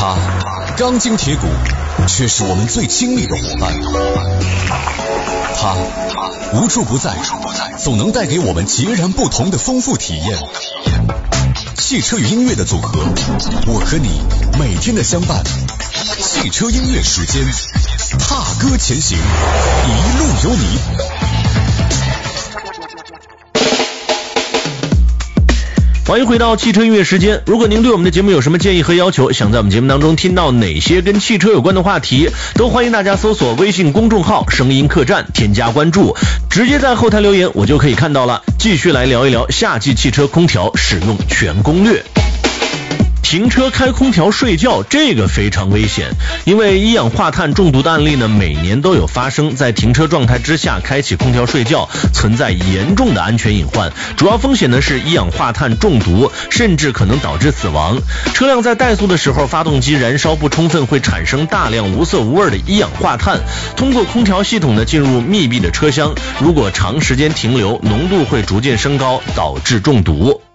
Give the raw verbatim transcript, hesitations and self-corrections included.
它钢筋铁骨，却是我们最亲密的伙伴。它无处不在，总能带给我们截然不同的丰富体验。汽车与音乐的组合，我和你每天的相伴。汽车音乐时间，踏歌前行，一路有你。 欢迎回到汽车音乐时间。如果您对我们的节目有什么建议和要求，想在我们节目当中听到哪些跟汽车有关的话题，都欢迎大家搜索微信公众号声音客栈，添加关注，直接在后台留言我就可以看到了。继续来聊一聊夏季汽车空调使用全攻略。停车开空调睡觉，这个非常危险，因为一氧化碳中毒的案例呢，每年都有发生。在停车状态之下开启空调睡觉，存在严重的安全隐患，主要风险呢是一氧化碳中毒，甚至可能导致死亡。车辆在怠速的时候，发动机燃烧不充分，会产生大量无色无味的一氧化碳，通过空调系统呢进入密闭的车厢，如果长时间停留，浓度会逐渐升高，导致中毒。